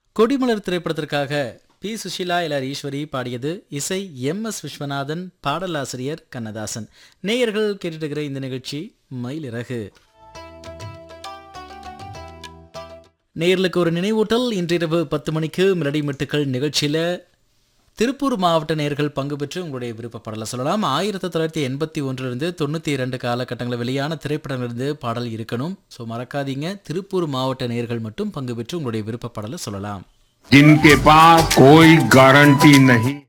கொடிமலர் திரைப்படத்திற்காக B Sushila L Eswari பாடியது. இசை எம்.எஸ். விஸ்வநாதன், பாடலாசிரியர் கண்ணதாசன். நேயர்கள் கேட்டுட்டு இருக்கிற இந்த நிகழ்ச்சி மயிலிறகு. நேயர்களுக்கு ஒரு நினைவூட்டல். இன்றிரவு 10 மணிக்கு மிலடி மெட்டுக்கள் நிகழ்ச்சியில் திருப்பூர் மாவட்ட நேயர்கள் பங்கு பெற்று உங்களுடைய விருப்பப்பாடலை சொல்லலாம். 1981 92 காலகட்டங்களில் வெளியான திரைப்படங்களிலிருந்து பாடல் இருக்கணும். ஸோ மறக்காதீங்க, திருப்பூர் மாவட்ட நேயர்கள் மட்டும் பங்கு பெற்று உங்களுடைய விருப்பப்பாடலை சொல்லலாம். जिनके पास कोई गारंटी नहीं।